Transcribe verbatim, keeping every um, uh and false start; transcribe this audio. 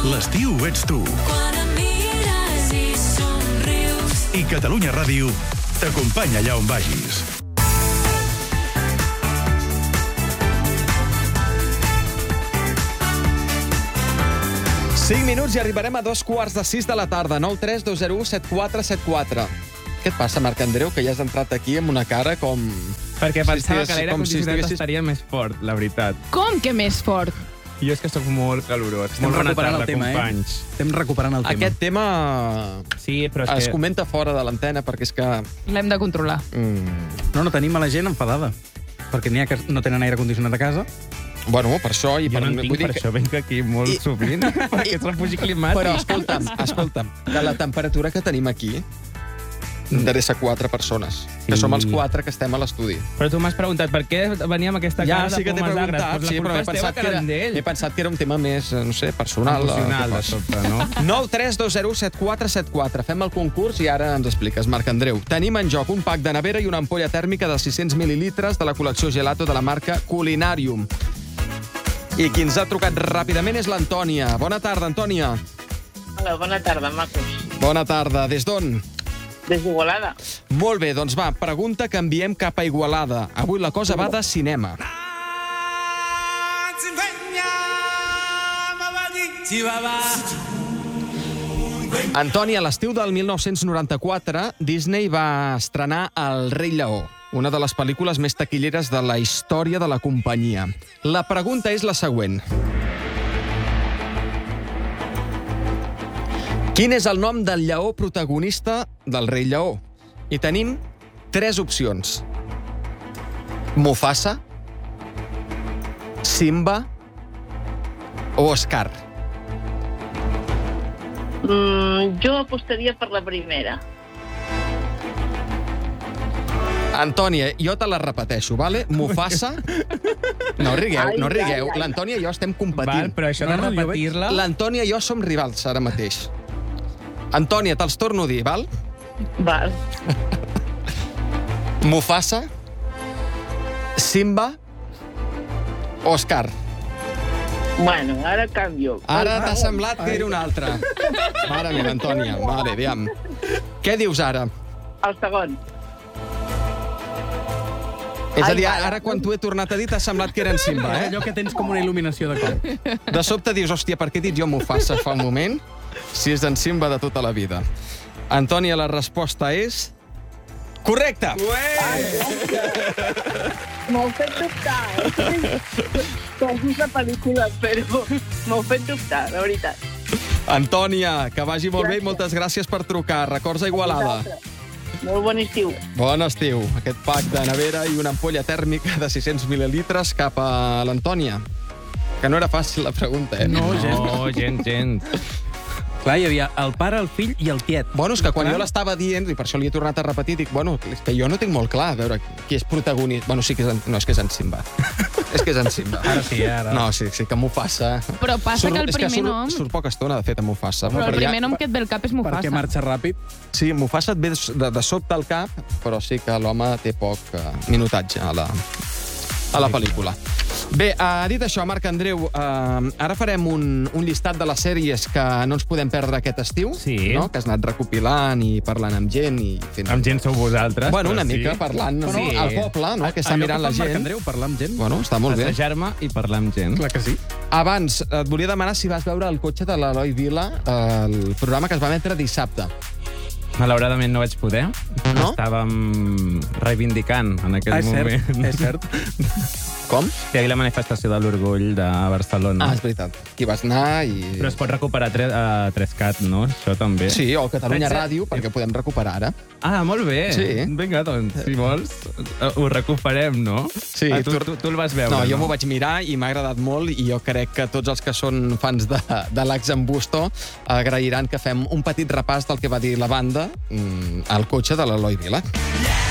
L'estiu ets tu. Quan em mires i somrius. I Catalunya Ràdio t'acompanya allà on vagis. cinc minuts i arribarem a dos quarts de sis de la tarda. nou tres dos zero u set quatre set quatre. Què et passa, Marc Andreu, que ja has entrat aquí amb una cara com... Perquè si pensava estigués- que l'aire com si condicionat estiguessis- estaria més fort, la veritat. Com que més fort? Jo és que sóc molt calorós. Estem molt bona recuperant tarda, el tema, companys. eh? Estem recuperant el tema. Aquest tema Sí, però és es que... comenta fora de l'antena perquè és que... L'hem de controlar. Mm, No, no, tenim a la gent enfadada. Perquè n'hi ha que no tenen aire condicionat a casa. bueno, per això... I Jo per, no en tinc, vull dir per que- això venc aquí molt I- sovint, per aquest refugi climàtic. Però escolta'm, escolta'm, que la temperatura que tenim aquí interessa quatre persones, que Sí. som els quatre que estem a l'estudi. Però tu m'has preguntat per què venia amb aquesta Ja, cara de sí que t'he pomes agres. preguntat, Pues sí, la però culpa he és teva, pensat, que era, Carandell. he pensat que era un tema més, eh, no sé, personal. Emocional, eh, de sobte, no? nou tres dos zero u set quatre set quatre. Fem el concurs i ara ens expliques, Marc Andreu. Tenim en joc un pack de nevera i una ampolla tèrmica de sis-cents mil·lilitres de la col·lecció Gelato de la marca Culinarium. I qui ens ha trucat ràpidament és l'Antònia. Bona tarda, Antònia. Hola, bona tarda, macos. Bona tarda. Des d'on? Des d'Igualada. Molt bé, doncs va, pregunta que enviem cap a Igualada. Avui la cosa va de cinema. Antònia, a l'estiu del mil nou-cents noranta-quatre, Disney va estrenar El rei Lleó, una de les pel·lícules més taquilleres de la història de la companyia. La pregunta és la següent. Quin és el nom del lleó protagonista del rei Lleó? I tenim tres opcions. Mufasa, Simba o Scar. Mm, jo apostaria per la primera. Antònia, jo te la repeteixo, vale? Mufasa... No rigueu, Ai, no ai, rigueu. ai. L'Antònia i jo estem Val, competint. però això de No, no, jo veig- repetir-la... L'Antònia i jo som rivals ara mateix. Antònia, te'ls torno a dir, val? Val. Mufasa, Simba o Scar. Bueno, ara canvio. Ara t'ha semblat que era un altre. Mare meva, Antònia. Vale, aviam. Què dius ara? El segon. És a Ai, dir, mare. ara quan t'ho he tornat a dir t'ha semblat que era en Simba, Eh? eh? Allò que tens com una il·luminació de cor. De sobte dius, hòstia, per què he dit jo Mufasa fa un moment si és en Simba de tota la vida? Antònia, la resposta és... Correcte! M'heu fet dubtar. Posis la pel·lícula, però m'heu fet dubtar, de veritat. Antònia, que vagi molt bé i moltes gràcies per trucar. Records a Igualada. Molt bon estiu. Bon estiu. Aquest pack de nevera i una ampolla tèrmica de sis-cents mil·lilitres cap a l'Antònia. Que no era fàcil la pregunta, eh? No, No, gent, gent. Clar, hi havia el pare, el fill i el tiet. Bueno, és que quan jo l'estava dient, i per això li he tornat a repetir, dic, bueno, és que jo no tinc molt clar, a veure, qui és protagonista... Bueno, sí que és en... No, és que és en Simba. És que és en Simba. Ara sí, ara. No, sí, sí que Mufasa... Però passa que el és que primer surt, nom... surt poca estona, de fet, a Mufasa. Però el ja- primer nom que et ve al cap és Mufasa. Perquè marxa ràpid. Sí, Mufasa et ve de, de sobte al cap, però sí que l'home té poc uh, minutatge a la, a la pel·lícula. Bé, uh, dit això, Marc Andreu, uh, ara farem un, un llistat de les sèries que no ens podem perdre aquest estiu, Sí. no? Que has anat recopilant i parlant amb gent. I fent... Amb gent sou vosaltres. Bueno, però una sí. mica parlant no? Sí. al poble, no? Que està Allò mirant que la fa en Marc gent. Andreu, parlar amb gent. Bueno, està molt bé. Passejar-me i parlar amb gent. Clar que sí. Abans, et volia demanar si vas veure el cotxe de l'Eloi Vila, el programa que es va emetre dissabte. Malauradament no vaig poder. No? Estàvem reivindicant en aquell Ah, és cert, moment. és cert. Com? Hi havia la manifestació de l'orgull de Barcelona. Ah, és veritat. Hi vas anar i... Però es pot recuperar a, tre a Trescat, no? Això també. Sí, o Catalunya Pensa- Ràdio, perquè podem recuperar ara. Ah, molt bé. Sí. Vinga, doncs, si vols, eh, ho recuperem, no? Sí, ah, tu, tu- tu, tu el vas veure, No, no? jo m'ho vaig mirar i m'ha agradat molt i jo crec que tots els que són fans de, de l'Ax en Busto agrairan que fem un petit repàs del que va dir la banda mm, al cotxe de l'Eloi Vila.